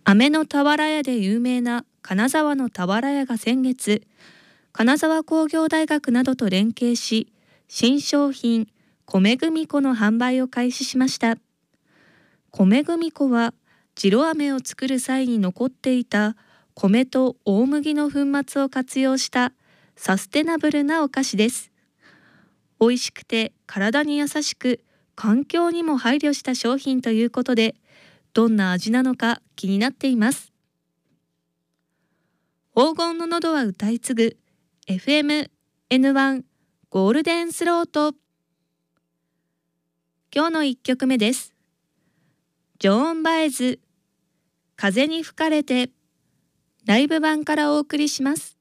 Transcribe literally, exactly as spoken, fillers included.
飴の俵屋で有名な金沢の俵屋が先月、金沢工業大学などと連携し、新商品米組粉の販売を開始しました。米組粉は次郎飴を作る際に残っていた米と大麦の粉末を活用したサステナブルなお菓子です。美味しくて体に優しく環境にも配慮した商品ということで、どんな味なのか気になっています。黄金の喉は歌い継ぐ エフエムエヌワン ゴールデンスロート。今日のいっきょくめです。ジョーン・バエズ、風に吹かれて、ライブ版からお送りします。